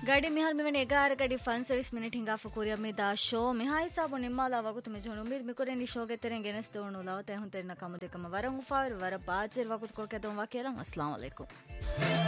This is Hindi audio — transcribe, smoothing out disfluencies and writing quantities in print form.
गाड़ी में हर में नेगार गाड़ी फन सर्विस मिनट हिंगा फकुरिया में दा शो में हाई साबो निम्माला वागो तुम्हें जोनो उम्मीद में को रेनी शो के तेरे गेनस दोनो लाओ ते हुन तेरे ना काम दे कम वरंग फावर वर बाजर वागो को के दो वाकेला अस्सलाम वालेकुम।